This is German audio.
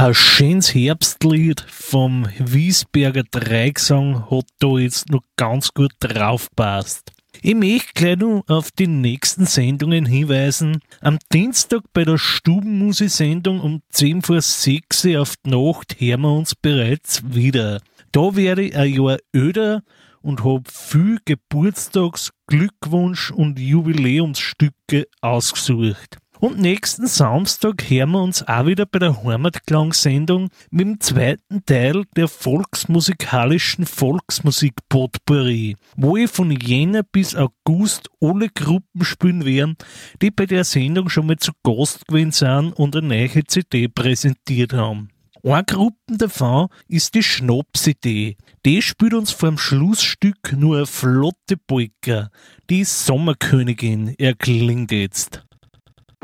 Ein schönes Herbstlied vom Wiesberger Dreigesang hat da jetzt noch ganz gut draufpasst. Ich möchte gleich noch auf die nächsten Sendungen hinweisen. Am Dienstag bei der Stubenmusik-Sendung um 10 vor 6 auf die Nacht hören wir uns bereits wieder. Da werde ich ein Jahr öder und habe viel Geburtstags-, Glückwunsch- und Jubiläumsstücke ausgesucht. Und nächsten Samstag hören wir uns auch wieder bei der Heimatklang-Sendung mit dem zweiten Teil der volksmusikalischen Volksmusik-Potpourri, wo ich von Jänner bis August alle Gruppen spielen werde, die bei der Sendung schon mal zu Gast gewesen sind und eine neue CD präsentiert haben. Eine Gruppe davon ist die Schnapsidee. Die spielt uns vor dem Schlussstück nur eine flotte Polka. Die Sommerkönigin erklingt jetzt.